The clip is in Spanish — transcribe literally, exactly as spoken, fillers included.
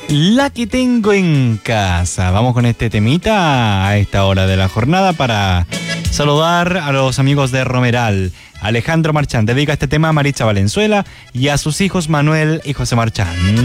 La que tengo en casa. Vamos con este temita a esta hora de la jornada para saludar a los amigos de Romeral. Alejandro Marchán dedica este tema a Maritza Valenzuela y a sus hijos Manuel y José Marchán.